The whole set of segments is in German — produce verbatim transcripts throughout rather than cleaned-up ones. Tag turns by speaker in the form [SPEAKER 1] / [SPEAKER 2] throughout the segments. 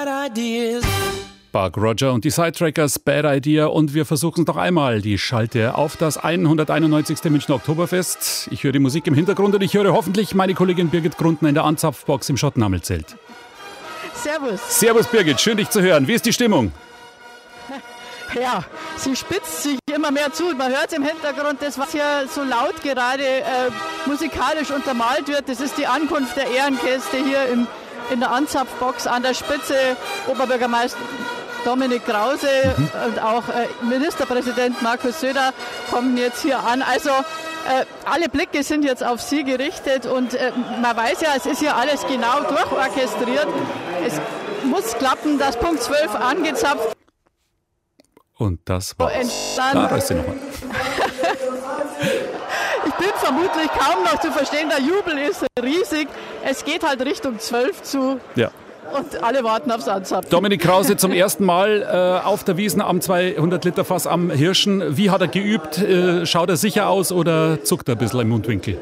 [SPEAKER 1] Buck Roger und die Sidetrackers, Bad Idea. Und wir versuchen es noch einmal, die Schalte auf das hunderteinundneunzigste Münchner Oktoberfest. Ich höre die Musik im Hintergrund und ich höre hoffentlich meine Kollegin Birgit Grundner in der Anzapfbox im Schottenhamel-Zelt.
[SPEAKER 2] Servus.
[SPEAKER 1] Servus Birgit, schön dich zu hören. Wie ist die Stimmung?
[SPEAKER 2] Ja, sie spitzt sich immer mehr zu. Man hört im Hintergrund, das, was hier so laut gerade äh, musikalisch untermalt wird, das ist die Ankunft der Ehrenkäste hier im, in der Anzapfbox an der Spitze. Oberbürgermeister Dominik Krause mhm. und auch äh, Ministerpräsident Markus Söder kommen jetzt hier an. Also äh, alle Blicke sind jetzt auf sie gerichtet und äh, man weiß ja, es ist hier alles genau durchorchestriert. Es muss klappen, dass Punkt zwölf angezapft.
[SPEAKER 1] Und das war's.
[SPEAKER 2] Dann,
[SPEAKER 1] ah, da ist sie nochmal.
[SPEAKER 2] Ich bin vermutlich kaum noch zu verstehen, der Jubel ist riesig. Es geht halt Richtung zwölf zu.
[SPEAKER 1] Ja.
[SPEAKER 2] Und alle warten aufs Anzapfen.
[SPEAKER 1] Dominik Krause zum ersten Mal äh, auf der Wiesn am zweihundert Liter Fass am Hirschen. Wie hat er geübt? Äh, schaut er sicher aus oder zuckt er ein bisschen im Mundwinkel?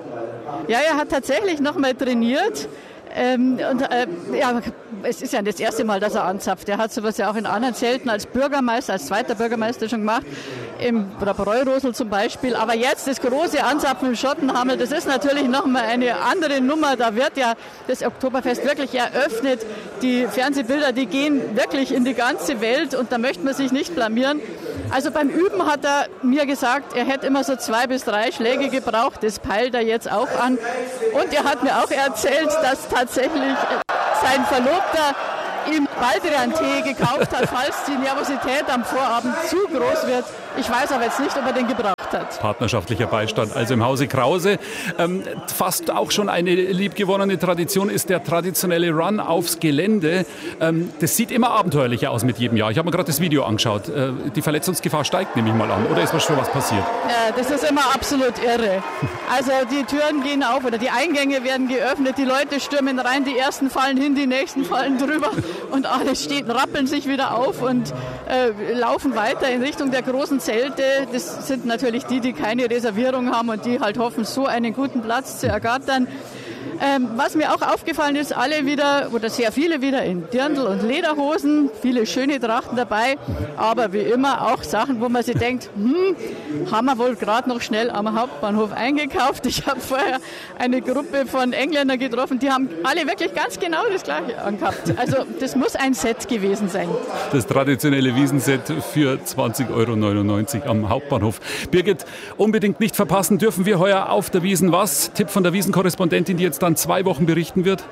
[SPEAKER 2] Ja, er hat tatsächlich noch mal trainiert. Ähm, und, äh, ja, es ist ja das erste Mal, dass er anzapft. Er hat sowas ja auch in anderen Zelten als Bürgermeister, als zweiter Bürgermeister schon gemacht, im Bräurosel zum Beispiel. Aber jetzt das große Anzapfen im Schottenhamel, das ist natürlich nochmal eine andere Nummer. Da wird ja das Oktoberfest wirklich eröffnet. Die Fernsehbilder, die gehen wirklich in die ganze Welt und da möchte man sich nicht blamieren. Also beim Üben hat er mir gesagt, er hätte immer so zwei bis drei Schläge gebraucht. Das peilt er jetzt auch an. Und er hat mir auch erzählt, dass tatsächlich sein Verlobter ihm Baldrian-Tee gekauft hat, falls die Nervosität am Vorabend zu groß wird. Ich weiß aber jetzt nicht, ob er den gebraucht hat.
[SPEAKER 1] Partnerschaftlicher Beistand, also im Hause Krause. Ähm, fast auch schon eine liebgewonnene Tradition ist der traditionelle Run aufs Gelände. Ähm, das sieht immer abenteuerlicher aus mit jedem Jahr. Ich habe mir gerade das Video angeschaut. Äh, die Verletzungsgefahr steigt, nehme ich mal an. Oder ist was schon was passiert?
[SPEAKER 2] Ja, das ist immer absolut irre. Also die Türen gehen auf oder die Eingänge werden geöffnet. Die Leute stürmen rein, die ersten fallen hin, die nächsten fallen drüber. Und alle stehen, rappeln sich wieder auf und äh, laufen weiter in Richtung der großen Zelte. Das sind natürlich die, die keine Reservierung haben und die halt hoffen, so einen guten Platz zu ergattern. Ähm, was mir auch aufgefallen ist, alle wieder, oder sehr viele wieder in Dirndl und Lederhosen, viele schöne Trachten dabei, aber wie immer auch Sachen, wo man sich denkt, hm, haben wir wohl gerade noch schnell am Hauptbahnhof eingekauft. Ich habe vorher eine Gruppe von Engländern getroffen, die haben alle wirklich ganz genau das Gleiche angehabt. Also das muss ein Set gewesen sein. Das
[SPEAKER 1] traditionelle Wiesenset für zwanzig Euro neunundneunzig am Hauptbahnhof. Birgit, unbedingt nicht verpassen, dürfen wir heuer auf der Wiesn was? Tipp von der Wiesn-Korrespondentin, die jetzt dann zwei Wochen berichten wird?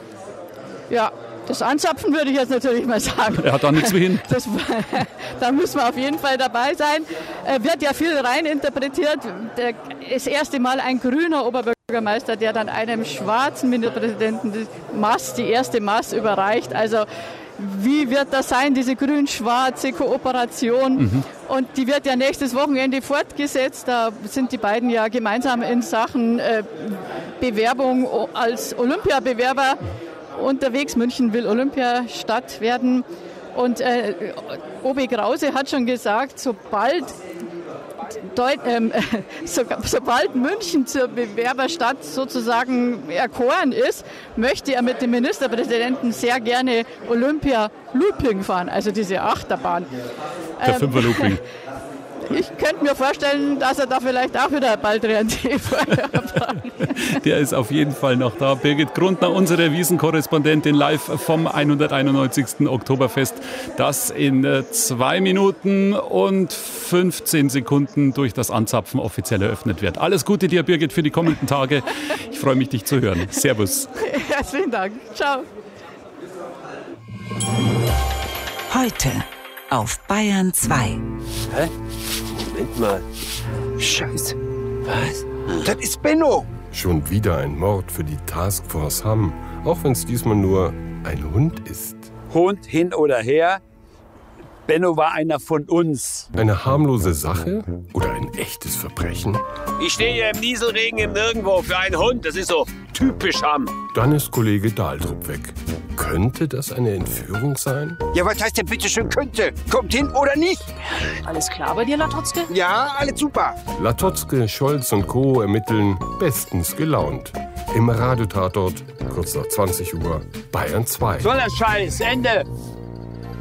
[SPEAKER 2] Ja, das Anzapfen würde ich jetzt natürlich mal sagen.
[SPEAKER 1] Er hat da nichts wie hin.
[SPEAKER 2] Das, da müssen wir auf jeden Fall dabei sein. Äh, wird ja viel rein interpretiert. Der, das erste Mal ein grüner Oberbürgermeister, der dann einem schwarzen Ministerpräsidenten die Maß, die erste Maß überreicht. Also wie wird das sein, diese grün-schwarze Kooperation? Mhm. Und die wird ja nächstes Wochenende fortgesetzt. Da sind die beiden ja gemeinsam in Sachen äh, Bewerbung als Olympiabewerber unterwegs. München will Olympiastadt werden. Und äh, O B Krause hat schon gesagt, sobald Deut- ähm, so, sobald München zur Bewerberstadt sozusagen erkoren ist, möchte er mit dem Ministerpräsidenten sehr gerne Olympia-Looping fahren, also diese Achterbahn.
[SPEAKER 1] Der ähm, Fünfer-Looping.
[SPEAKER 2] Ich könnte mir vorstellen, dass er da vielleicht auch wieder bald Tee vorher fahren.
[SPEAKER 1] Der ist auf jeden Fall noch da. Birgit Grundner, unsere Wiesn-Korrespondentin, live vom hunderteinundneunzigsten Oktoberfest, das in zwei Minuten und fünfzehn Sekunden durch das Anzapfen offiziell eröffnet wird. Alles Gute dir, Birgit, für die kommenden Tage. Ich freue mich, dich zu hören. Servus.
[SPEAKER 2] Herzlichen Dank. Ciao.
[SPEAKER 3] Heute auf Bayern zwei.
[SPEAKER 4] Hä? Moment mal. Scheiße. Was? Das ist Benno.
[SPEAKER 5] Schon wieder ein Mord für die Taskforce Hamm. Auch wenn es diesmal nur ein Hund ist.
[SPEAKER 4] Hund hin oder her. Benno war einer von uns.
[SPEAKER 5] Eine harmlose Sache oder ein echtes Verbrechen?
[SPEAKER 4] Ich stehe hier im Nieselregen im Nirgendwo für einen Hund. Das ist so typisch Hamm.
[SPEAKER 5] Dann ist Kollege Dahldrup weg. Könnte das eine Entführung sein?
[SPEAKER 4] Ja, was heißt denn bitte schön könnte? Kommt hin oder nicht?
[SPEAKER 6] Alles klar bei dir, Latotzke?
[SPEAKER 4] Ja, alles super.
[SPEAKER 5] Latotzke, Scholz und Co. ermitteln bestens gelaunt. Im Radiotatort, kurz nach zwanzig Uhr, Bayern zwei.
[SPEAKER 4] So, der Scheiß, Ende.